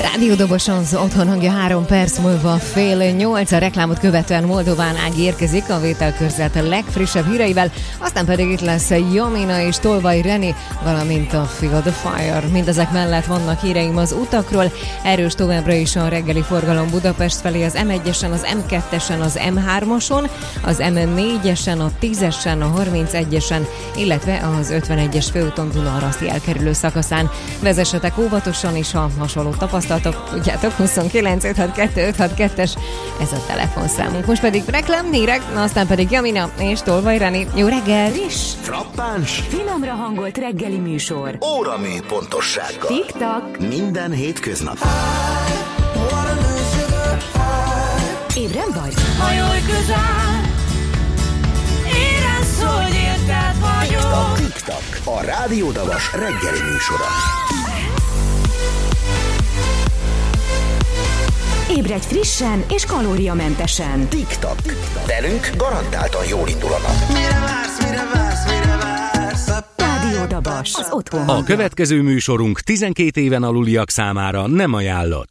Rádiódoboson az otthon hangja 3 perc múlva 7:30. A reklámot követően Moldován Ági érkezik a vételkörzet legfrissebb híreivel, aztán pedig itt lesz Jamina és Tolvai Reni, valamint a Feel the Fire. Mindezek mellett vannak híreim az utakról. Erős továbbra is a reggeli forgalom Budapest felé az M1-esen, az M2-esen, az M3-oson, az M4-esen, a 10-esen, a 31-esen, illetve az 51-es főúton Dunaharaszti elkerülő szakaszán. Vezessetek óvatosan is, ha hasonló tapasztalatok, tudjátok, 29 562 562-es, ez a telefonszámunk. Most pedig reklám, hírek, aztán pedig Jamina és Tolvai Reni. Jó reggel! Friss, frappáns, finomra hangolt reggeli műsor. óramű pontossággal. Tik-tak. Minden hétköznap. Ébren vagy? Hajolj közel, érezd, hogy érted vagyok. Tik-tak, a Rádiódavas reggeli műsora. Ébredj frissen és kalóriamentesen. Tik-tak, velünk garantáltan jól indul a nap. Mire vársz? Rádiódabas, az otthon. A következő műsorunk 12 éven aluliak számára nem ajánlott.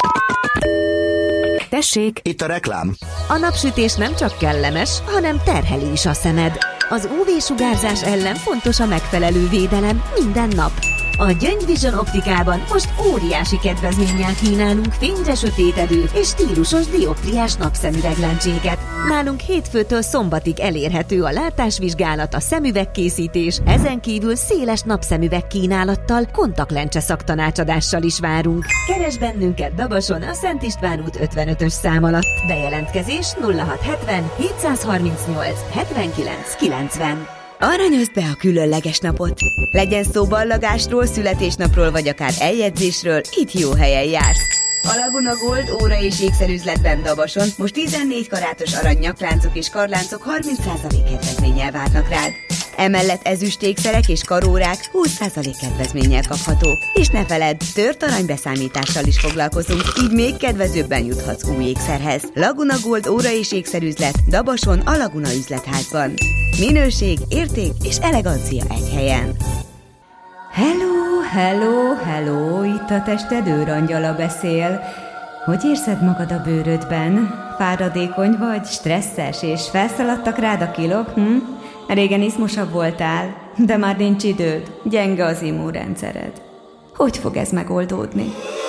Tessék! Itt a reklám. A napsütés nem csak kellemes, hanem terheli is a szemed. Az UV-sugárzás ellen fontos a megfelelő védelem minden nap. A Gyöngy Vision optikában most óriási kedvezménnyel kínálunk fényre sötétedő és stílusos dioptriás napszemüveglencséket. Nálunk hétfőtől szombatig elérhető a látásvizsgálat, a szemüvegkészítés, ezen kívül széles napszemüveg kínálattal, kontaktlencse szaktanácsadással is várunk. Keresd bennünket Dabason a Szent István út 55-ös szám alatt. Bejelentkezés 0670 738 79 90. Aranyozd be a különleges napot. Legyen szó ballagásról, születésnapról vagy akár eljegyzésről, itt jó helyen jársz. A Laguna Gold óra és ékszerüzletben Dabason most 14 karátos arany nyakláncok és karláncok 30% kedvezménnyel várnak rád. Emellett ezüst ékszerek és karórák 20% kedvezménnyel kaphatók. És ne feledd, tört aranybeszámítással is foglalkozunk, így még kedvezőbben juthatsz új ékszerhez. Laguna Gold óra és ékszerüzlet Dabason a Laguna üzletházban. Minőség, érték és elegancia egy helyen. Hello, hello, hello, itt a tested őrangyala beszél. Hogy érzed magad a bőrödben? Fáradékony vagy, stresszes és felszaladtak rád a kilók? Régen izmosabb voltál, de már nincs időd, gyenge az immunrendszered. Hogy fog ez megoldódni?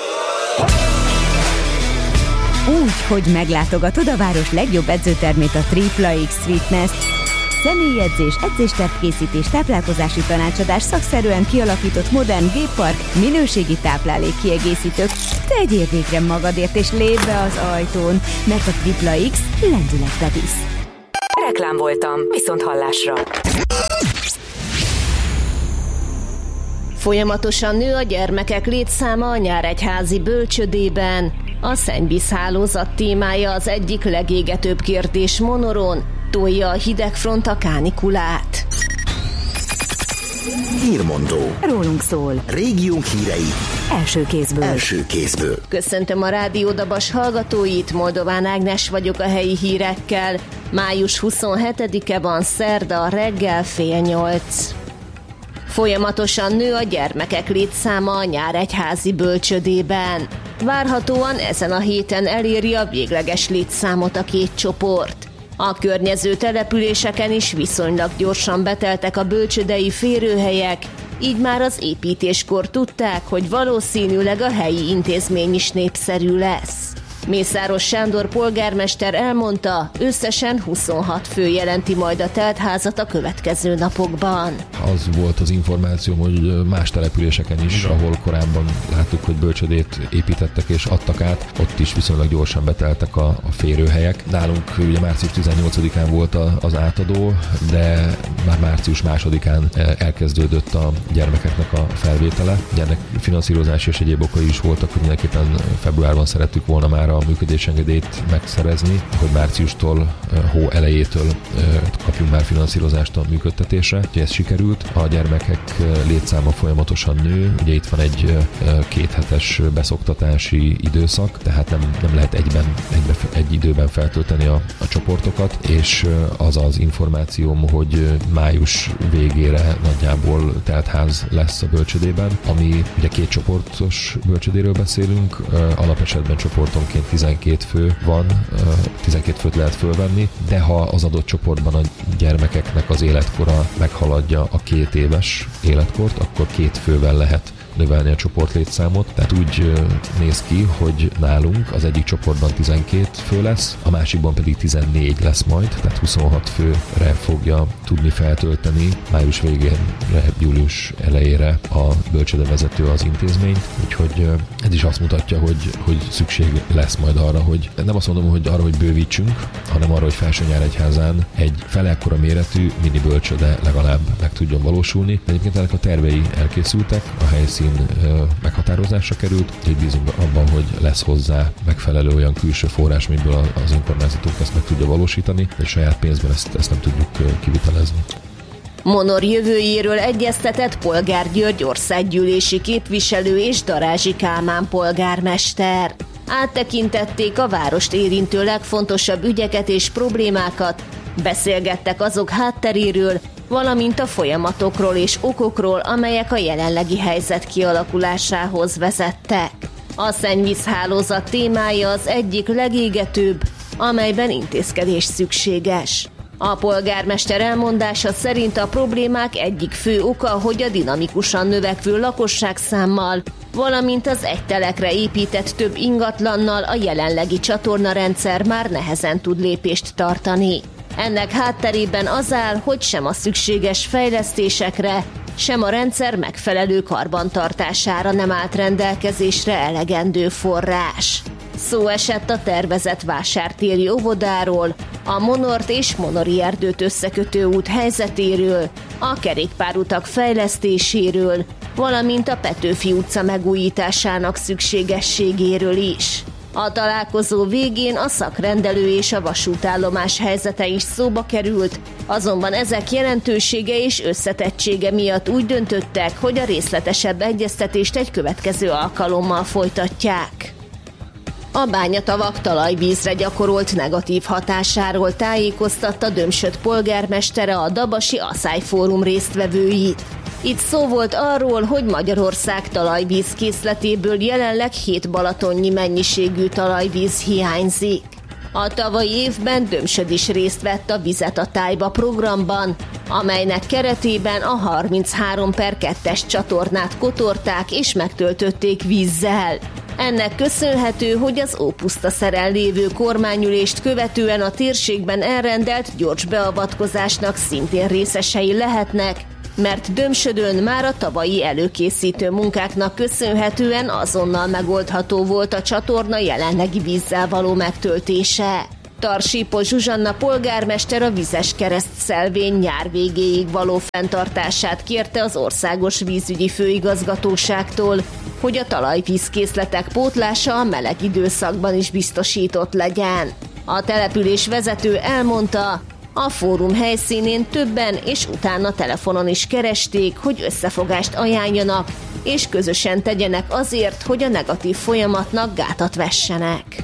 Úgy, hogy meglátogatod a város legjobb edzőtermét, a Tripla X Fitness-t. Személyedzés, edzéstervkészítés, táplálkozási tanácsadás, szakszerűen kialakított modern géppark, minőségi táplálékkiegészítők. Tegyél végre magadért és lépj be az ajtón, mert a Tripla X lendületbe visz. Reklám voltam, viszont hallásra. Folyamatosan nő a gyermekek létszáma a Nyíregyházi bölcsődében. A szennyvíz hálózat témája az egyik legégetőbb kérdés Monoron. Tolja a hidegfront a kánikulát. Hírmondó. Rólunk szól. Régiónk hírei. Első kézből. Köszöntöm a Rádiódabas hallgatóit, Moldován Ágnes vagyok a helyi hírekkel. Május 27-e van, szerda, reggel 7:30. Folyamatosan nő a gyermekek létszáma a Nyíregyházi bölcsődében. Várhatóan ezen a héten eléri a végleges létszámot a két csoport. A környező településeken is viszonylag gyorsan beteltek a bölcsődei férőhelyek, így már az építéskor tudták, hogy valószínűleg a helyi intézmény is népszerű lesz. Mészáros Sándor polgármester elmondta, összesen 26 fő jelenti majd a teltházat a következő napokban. Az volt az információ, hogy más településeken is, ahol korábban láttuk, hogy bölcsödét építettek és adtak át, ott is viszonylag gyorsan beteltek a férőhelyek. Nálunk ugye március 18-án volt az átadó, de már március 2-án elkezdődött a gyermekeknek a felvétele. Ennek finanszírozási és egyéb okai is voltak, hogy mindenképpen februárban szerettük volna már a működésengedélyt megszerezni, hogy márciustól, hó elejétől kapjunk már finanszírozást a működtetésre. Úgyhogy ez sikerült. A gyermekek létszáma folyamatosan nő. Ugye itt van egy 2 hetes beszoktatási időszak, tehát nem lehet egy időben feltölteni a csoportokat, és az az információm, hogy május végére nagyjából teltház lesz a bölcsödében, ami ugye 2 csoportos bölcsödéről beszélünk, alapesetben csoportonként 12 fő van, 12 főt lehet fölvenni, de ha az adott csoportban a gyermekeknek az életkora meghaladja a 2 éves életkort, akkor 2 fővel lehet növelni a csoportlétszámot. Tehát úgy néz ki, hogy nálunk az egyik csoportban 12 fő lesz, a másikban pedig 14 lesz majd, tehát 26 főre fogja tudni feltölteni május végére, július elejére a bölcsődevezető az intézményt. Úgyhogy ez is azt mutatja, hogy szükség lesz majd arra, hogy nem azt mondom, hogy arra, hogy bővítsünk, hanem arra, hogy Felsőnyáregyházán egy fele ekkora méretű mini bölcsőde legalább meg tudjon valósulni. De egyébként ennek a tervei elkészültek, a helyszín meghatározásra került, úgyhogy bízunk abban, hogy lesz hozzá megfelelő olyan külső forrás, miből az önkormányzatunk ezt meg tudja valósítani, de saját pénzben ezt nem tudjuk kivitelezni. Monor jövőjéről egyeztetett Polgár György országgyűlési képviselő és Darázsi Kálmán polgármester. Áttekintették a várost érintő legfontosabb ügyeket és problémákat, beszélgettek azok hátteréről, valamint a folyamatokról és okokról, amelyek a jelenlegi helyzet kialakulásához vezettek. A szennyvízhálózat témája az egyik legégetőbb, amelyben intézkedés szükséges. A polgármester elmondása szerint a problémák egyik fő oka, hogy a dinamikusan növekvő lakosságszámmal, valamint az egy telekre épített több ingatlannal a jelenlegi csatornarendszer már nehezen tud lépést tartani. Ennek hátterében az áll, hogy sem a szükséges fejlesztésekre, sem a rendszer megfelelő karbantartására nem állt rendelkezésre elegendő forrás. Szó esett a tervezett vásártéri óvodáról, a Monort és Monori erdőt összekötő út helyzetéről, a kerékpárutak fejlesztéséről, valamint a Petőfi utca megújításának szükségességéről is. A találkozó végén a szakrendelő és a vasútállomás helyzete is szóba került, azonban ezek jelentősége és összetettsége miatt úgy döntöttek, hogy a részletesebb egyeztetést egy következő alkalommal folytatják. A bányatavak talajvízre gyakorolt negatív hatásáról tájékoztatta Dömsöd polgármestere a Dabasi Aszályfórum résztvevőit. Itt szó volt arról, hogy Magyarország talajvízkészletéből jelenleg 7 balatonnyi mennyiségű talajvíz hiányzik. A tavalyi évben Dömsöd is részt vett a Vizet a tájba programban, amelynek keretében a 33/2-es csatornát kotorták és megtöltötték vízzel. Ennek köszönhető, hogy az Ópusztaszeren lévő kormányülést követően a térségben elrendelt gyors beavatkozásnak szintén részesei lehetnek, mert Dömsödön már a tavalyi előkészítő munkáknak köszönhetően azonnal megoldható volt a csatorna jelenlegi vízzel való megtöltése. Tarsípos Zsuzsanna polgármester a vizes keresztszelvény nyár végéig való fenntartását kérte az Országos Vízügyi Főigazgatóságtól, hogy a talajvízkészletek pótlása a meleg időszakban is biztosított legyen. A település vezető elmondta, a fórum helyszínén többen és utána telefonon is keresték, hogy összefogást ajánljanak, és közösen tegyenek azért, hogy a negatív folyamatnak gátat vessenek.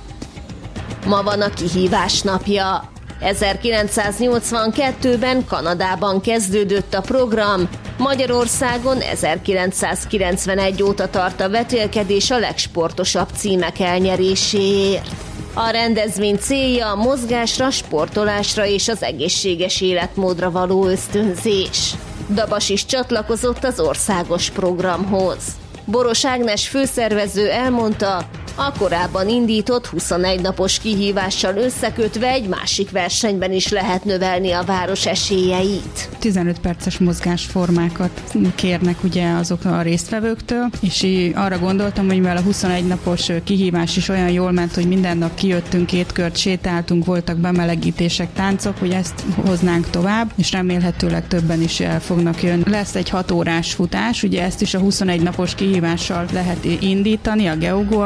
Ma van a kihívás napja. 1982-ben Kanadában kezdődött a program, Magyarországon 1991 óta tart a vetélkedés a legsportosabb címek elnyeréséért. A rendezvény célja a mozgásra, sportolásra és az egészséges életmódra való ösztönzés. Dabas is csatlakozott az országos programhoz. Boros Ágnes főszervező elmondta, a korábban indított 21 napos kihívással összekötve egy másik versenyben is lehet növelni a város esélyeit. 15 perces mozgásformákat kérnek ugye azok a résztvevőktől, és arra gondoltam, hogy mivel a 21 napos kihívás is olyan jól ment, hogy minden nap kijöttünk, 2 kört sétáltunk, voltak bemelegítések, táncok, hogy ezt hoznánk tovább, és remélhetőleg többen is el fognak jönni. Lesz egy 6 órás futás, ugye ezt is a 21 napos kihívással lehet indítani a GeoGo appal, így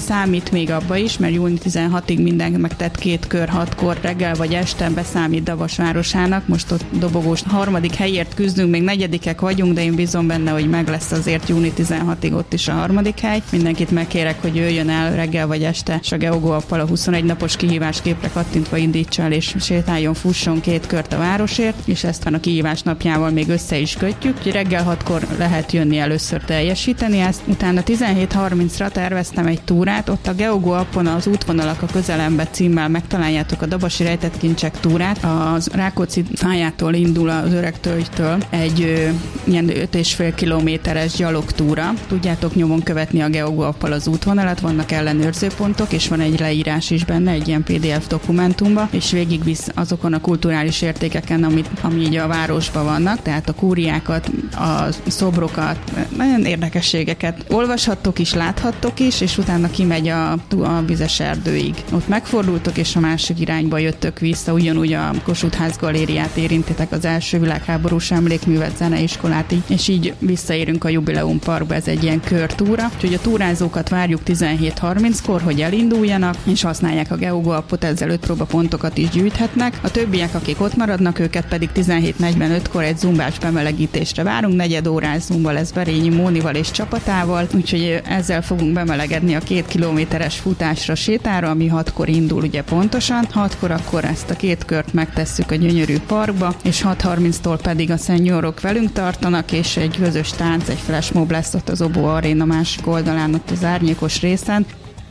számít még abba is, mert júni 16-ig mindenki megtett 2 kör, 6-kor reggel vagy este, beszámít Dabas városának. Most ott dobogós 3. helyért küzdünk, még 4-ek vagyunk, de én bízom benne, hogy meg lesz azért júni 16-ig ott is a 3. hely. Mindenkit megkérek, hogy jöjjön el reggel vagy este, és a GeoGo-appal a 21 napos kihívásképre kattintva indítsa el, és sétáljon, fusson 2 kört a városért, és ezt van a kihívás napjával még össze is kötjük, úgyhogy reggel 6-kor lehet jönni először teljesíteni ezt. Utána 17:30-ra terveztem egy túrát, ott a GeoGo appon az útvonalak a közelembe címmel megtaláljátok a Dabasi rejtett kincsek túrát. Az Rákóczi fájától indul az Öregtölgytől egy ilyen 5,5 kilométeres gyalogtúra. Tudjátok nyomon követni a GeoGo appal az útvonalat, vannak ellenőrzőpontok, és van egy leírás is benne, egy ilyen PDF dokumentumba, és végigvisz azokon a kulturális értékeken, ami így a városban vannak, tehát a kúriákat, a szobrokat, nagyon érdekességeket olvashattok is, láthattok is, és utána kimegy a vizes erdőig. Ott megfordultok, és a másik irányba jöttök vissza, ugyanúgy a Kossuth Ház galériát érintitek, az első világháborús emlékművet, zeneiskolát, és így visszaérünk a Jubileum Parkba, ez egy ilyen körtúra, úgyhogy a túrázókat várjuk 17:30-kor, hogy elinduljanak, és használják a GeoGo appot, ezzel 5 próbapontokat is gyűjthetnek. A többiek, akik ott maradnak, őket pedig 17:45-kor egy zumbás bemelegítésre várunk, 4 órás zumba lesz Berényi Mónival és csapatával, úgyhogy ezzel fogunk bemelegedni a 2 kilométeres futásra, sétára, ami 6-kor indul ugye pontosan. 6-kor akkor ezt a 2 kört megtesszük a gyönyörű parkba, és 6:30-tól pedig a seniorok velünk tartanak, és egy közös tánc, egy flashmob lesz ott az Obó Aréna másik oldalán, ott az árnyékos részen.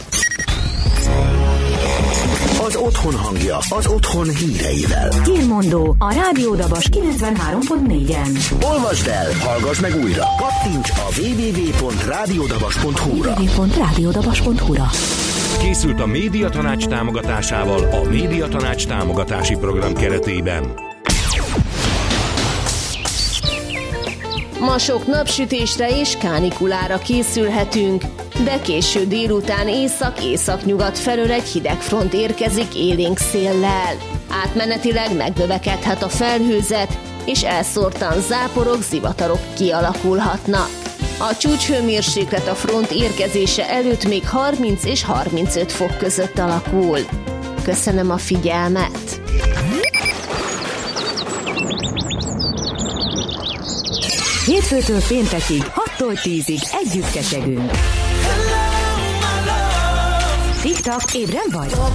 Az otthon hangja, az otthon híreivel. Hírmondó a Rádió Dabas 93.4-en. Olvasd el, hallgass meg újra. Kattints a www.radiodabas.hu-ra. Készült a Médiatanács támogatásával a Médiatanács támogatási program keretében. Ma sok napsütésre és kánikulára készülhetünk, de késő délután észak-északnyugat felől egy hideg front érkezik élénk széllel. Átmenetileg megnövekedhet a felhőzet, és elszórtan záporok, zivatarok kialakulhatnak. A csúcshőmérséklet a front érkezése előtt még 30 és 35 fok között alakul. Köszönöm a figyelmet! Hétfőtől péntekig, 6-tól 10-ig együtt ketyegünk. Tik-tak, ébren vagy?